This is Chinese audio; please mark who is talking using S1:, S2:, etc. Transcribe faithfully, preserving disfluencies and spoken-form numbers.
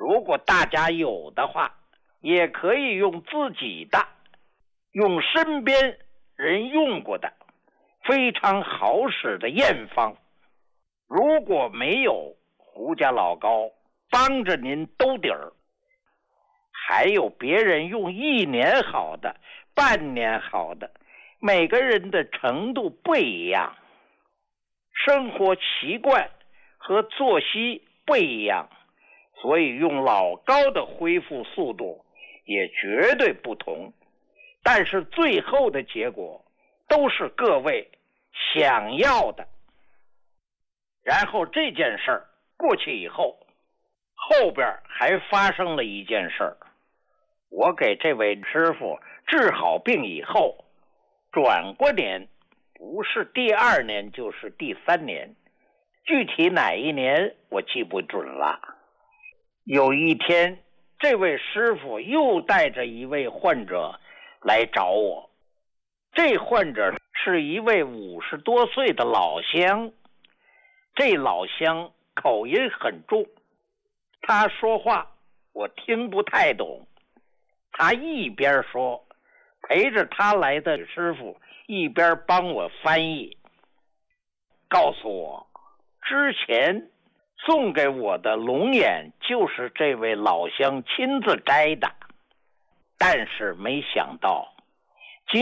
S1: 如果大家有的话，也可以用自己的，用身边人用过的非常好使的验方。如果没有胡家老高帮着您兜底儿，还有别人用一年好的，半年好的，每个人的程度不一样，生活习惯和作息不一样，所以用老高的恢复速度也绝对不同。但是最后的结果都是各位想要的。然后这件事儿过去以后，后边还发生了一件事儿。我给这位师傅治好病以后，转过年，不是第二年就是第三年，具体哪一年我记不准了。有一天，这位师傅又带着一位患者来找我。这患者是一位五十多岁的老乡，这老乡口音很重，他说话我听不太懂。他一边说，陪着他来的师傅一边帮我翻译，告诉我之前送给我的龙眼就是这位老乡亲自摘的，但是没想到